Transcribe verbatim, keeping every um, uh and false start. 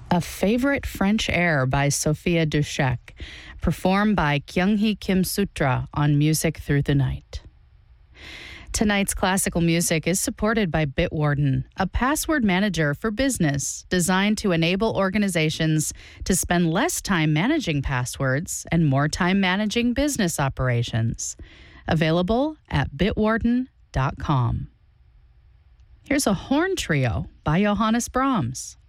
A Favorite French Air by Sophia Dushek, performed by Kyung-hee Kim Sutra on Music Through the Night. Tonight's classical music is supported by Bitwarden, a password manager for business designed to enable organizations to spend less time managing passwords and more time managing business operations. Available at bitwarden dot com. Here's a horn trio by Johannes Brahms.